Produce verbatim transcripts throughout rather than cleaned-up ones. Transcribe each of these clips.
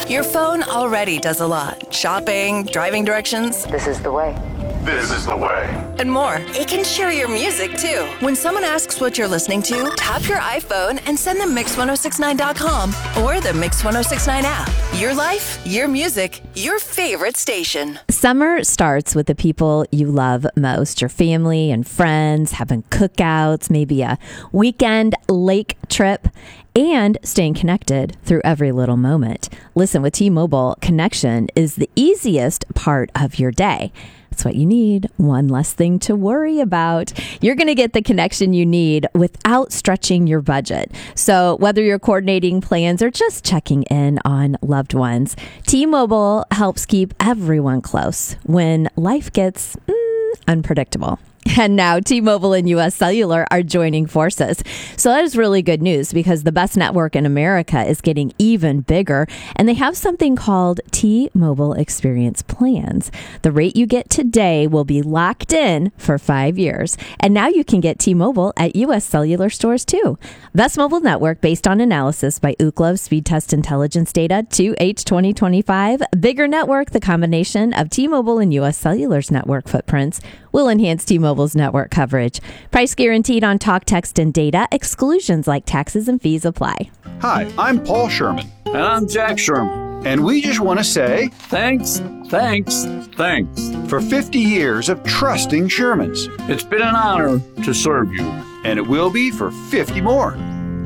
Your phone already does a lot. Shopping, driving directions. This is the way. This is the way. And more. It can share your music, too. When someone asks what you're listening to, tap your iPhone and send them mix ten sixty-nine dot com or the Mix ten sixty-nine app. Your life, your music, your favorite station. Summer starts with the people you love most, your family and friends, having cookouts, maybe a weekend lake trip, and staying connected through every little moment. Listen, with T-Mobile, connection is the easiest part of your day. That's what you need. One less thing to worry about. You're going to get the connection you need without stretching your budget. So whether you're coordinating plans or just checking in on loved ones, T-Mobile helps keep everyone close when life gets mm, unpredictable. And now T-Mobile and U S Cellular are joining forces. So that is really good news because the best network in America is getting even bigger. And they have something called T-Mobile Experience Plans. The rate you get today will be locked in for five years. And now you can get T-Mobile at U S Cellular stores too. Best mobile network based on analysis by Ookla Speed Test Intelligence data two H twenty twenty-five. Bigger network, the combination of T-Mobile and U S Cellular's network footprints will enhance T-Mobile's network coverage. Price guaranteed on talk, text, and data. Exclusions like taxes and fees apply. Hi, I'm Paul Sherman. And I'm Jack Sherman. And we just want to say thanks, thanks, thanks for fifty years of trusting Shermans. It's been an honor to serve you. And it will be for fifty more.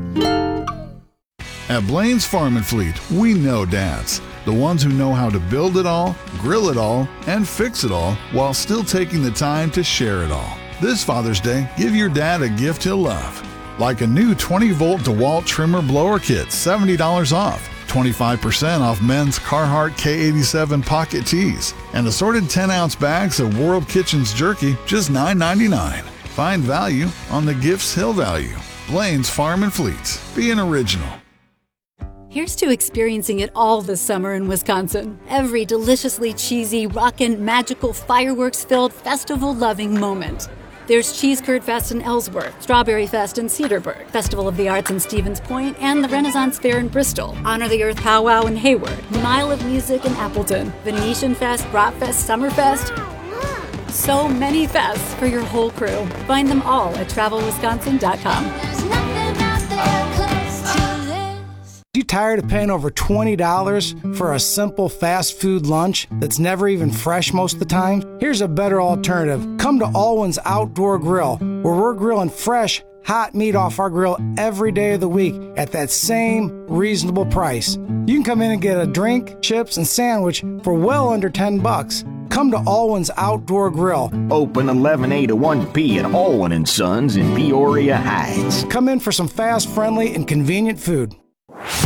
At Blaine's Farm and Fleet, we know dads. The ones who know how to build it all, grill it all, and fix it all while still taking the time to share it all. This Father's Day, give your dad a gift he'll love. Like a new twenty volt DeWalt trimmer blower kit, seventy dollars off. twenty-five percent off men's Carhartt K eighty-seven pocket tees. And assorted ten ounce bags of World Kitchens jerky, just nine ninety-nine. Find value on the gifts he'll value. Blaine's Farm and Fleet. Be an original. Here's to experiencing it all this summer in Wisconsin. Every deliciously cheesy, rockin', magical, fireworks-filled, festival-loving moment. There's Cheese Curd Fest in Ellsworth, Strawberry Fest in Cedarburg, Festival of the Arts in Stevens Point, and the Renaissance Fair in Bristol, Honor the Earth Powwow in Hayward, Mile of Music in Appleton, Venetian Fest, Brat Fest, Summerfest. So many fests for your whole crew. Find them all at travel wisconsin dot com. You tired of paying over twenty dollars for a simple fast food lunch that's never even fresh most of the time? Here's a better alternative. Come to Alwyn's Outdoor Grill, where we're grilling fresh, hot meat off our grill every day of the week at that same reasonable price. You can come in and get a drink, chips, and sandwich for well under ten bucks. Come to Alwyn's Outdoor Grill. Open eleven A to one P at Alwyn and Sons in Peoria Heights. Come in for some fast, friendly, and convenient food.